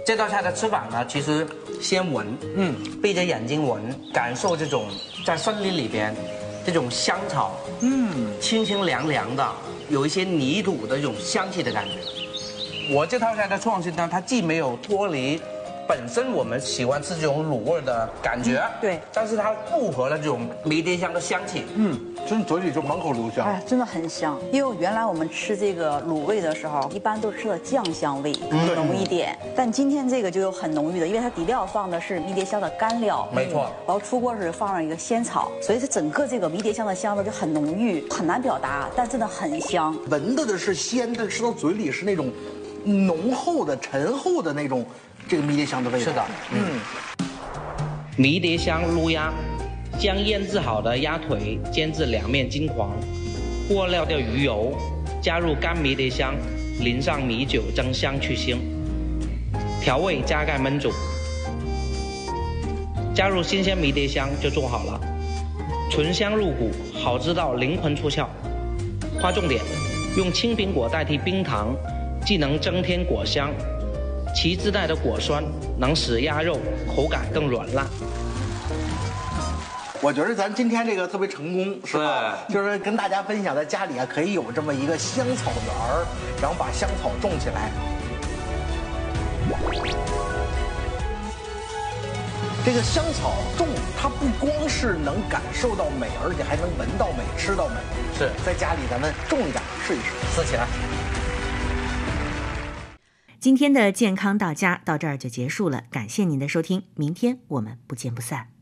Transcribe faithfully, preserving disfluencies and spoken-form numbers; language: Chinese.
这道菜的吃法呢，其实先闻，嗯，闭着眼睛闻，感受这种在森林里边这种香草，嗯，清清凉凉的，有一些泥土的这种香气的感觉。我这套菜的创新呢，它既没有脱离本身我们喜欢吃这种卤味的感觉， 嗯对， 但是它复合了这种迷迭香的香气， 嗯，真嘴里就满口留香。 哎，真的很香。因为原来我们吃这个卤味的时候，一般都吃的酱香味浓一点，但今天这个就有很浓郁的，因为它底料放的是迷迭香的干料， 没错， 然后出锅时放上一个仙草，所以它整个这个迷迭香的香味就很浓郁，很难表达，但真的很香。 闻的的是鲜，但吃到嘴里是那种浓厚的、醇厚的那种这个迷迭香的味道。 是的，嗯。迷迭香卤鸭，将腌制好的鸭腿煎至两面金黄，过料掉鱼油，加入干迷迭香，淋上米酒增香去腥，调味加盖焖煮，加入新鲜迷迭香就做好了，醇香入骨，好吃到灵魂出窍。划重点，用青苹果代替冰糖，既能增添果香，其自带的果酸能使鸭肉口感更软烂。 我觉得咱今天这个特别成功，是吧？就是跟大家分享，在家里啊可以有这么一个香草园儿，然后把香草种起来。这个香草种，它不光是能感受到美，而且还能闻到美、吃到美。 是在家里咱们种一点，试一试， 吃起来。 今天的健康到家到这儿就结束了，感谢您的收听，明天我们不见不散。